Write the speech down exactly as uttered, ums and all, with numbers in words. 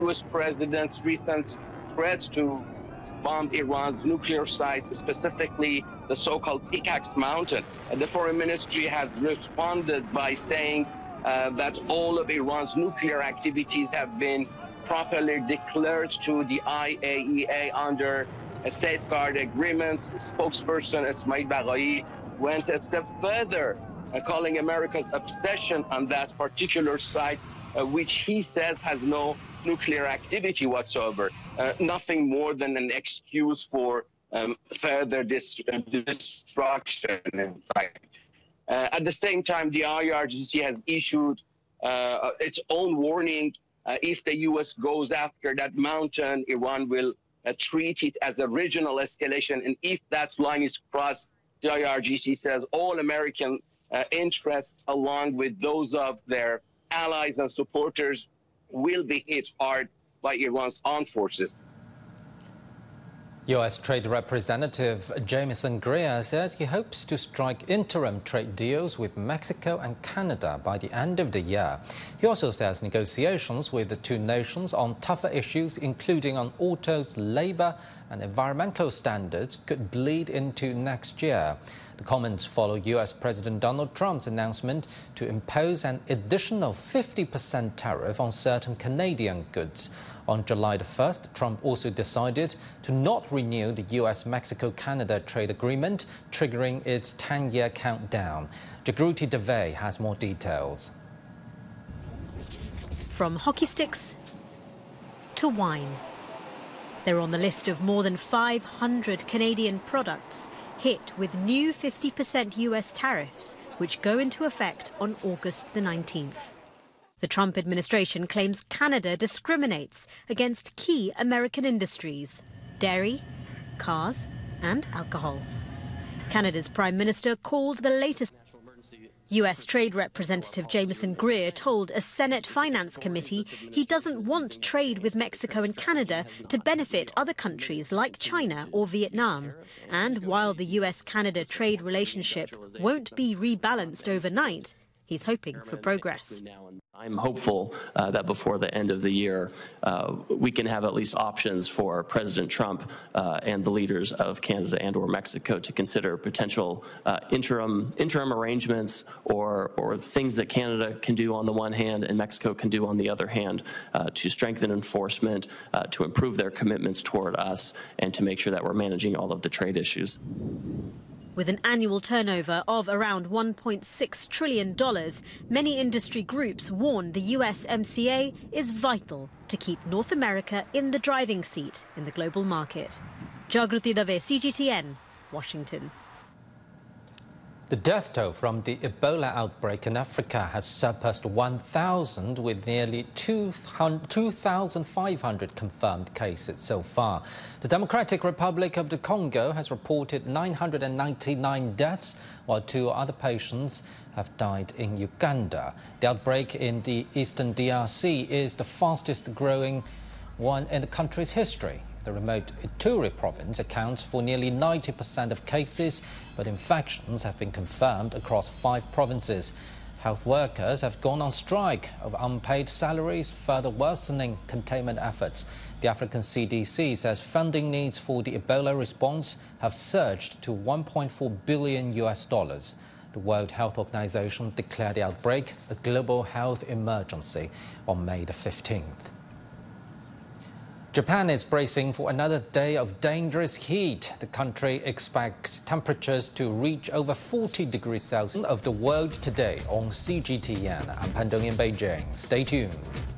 U S president's recent threats to bomb Iran's nuclear sites, specifically the so-called Pickaxe Mountain. The Foreign Ministry has responded by saying uh, that all of Iran's nuclear activities have been properly declared to the I A E A under a safeguard agreements. Spokesperson Ismail Baghai went a step further, uh, calling America's obsession on that particular site, uh, which he says has no nuclear activity whatsoever, uh, nothing more than an excuse for um, further dis destruction, in fact. Uh, at the same time, the I R G C has issued uh, its own warning. Uh, if the U S goes after that mountain, Iran will uh, treat it as a regional escalation. And if that line is crossed, the I R G C says all American uh, interests, along with those of their allies and supporters, will be hit hard by Iran's armed forces. U S Trade Representative Jamieson Greer says he hopes to strike interim trade deals with Mexico and Canada by the end of the year. He also says negotiations with the two nations on tougher issues, including on autos, labor and environmental standards, could bleed into next year. The comments follow U S President Donald Trump's announcement to impose an additional fifty percent tariff on certain Canadian goods. On July the first, Trump also decided to not renew the U S Mexico Canada trade agreement, triggering its ten-year countdown. Jagruti Dave has more details. From hockey sticks to wine, they're on the list of more than five hundred Canadian products hit with new fifty percent U S tariffs, which go into effect on August the nineteenth. The Trump administration claims Canada discriminates against key American industries: dairy, cars and alcohol. Canada's Prime Minister called the latest. U S Trade Representative Jamieson Greer told a Senate Finance Committee he doesn't want trade with Mexico and Canada to benefit other countries like China or Vietnam. And while the U S Canada trade relationship won't be rebalanced overnight, he's hoping for progress. I'm hopeful uh, that before the end of the year, uh, we can have at least options for President Trump uh, and the leaders of Canada and or Mexico to consider potential uh, interim interim arrangements or, or things that Canada can do on the one hand and Mexico can do on the other hand uh, to strengthen enforcement, uh, to improve their commitments toward us, and to make sure that we're managing all of the trade issues. With an annual turnover of around one point six trillion dollars, many industry groups warn the U S M C A is vital to keep North America in the driving seat in the global market. Jagruti Dave, C G T N, Washington. The death toll from the Ebola outbreak in Africa has surpassed one thousand, with nearly two thousand five hundred confirmed cases so far. The Democratic Republic of the Congo has reported nine hundred ninety-nine deaths, while two other patients have died in Uganda. The outbreak in the eastern D R C is the fastest growing one in the country's history. The remote Ituri province accounts for nearly ninety percent of cases, but infections have been confirmed across five provinces. Health workers have gone on strike over unpaid salaries, further worsening containment efforts. The African C D C says funding needs for the Ebola response have surged to one point four billion U S dollars. The World Health Organization declared the outbreak a global health emergency on May the fifteenth. Japan is bracing for another day of dangerous heat. The country expects temperatures to reach over forty degrees Celsius. Of the world today on C G T N. I'm Pandong in Beijing. Stay tuned.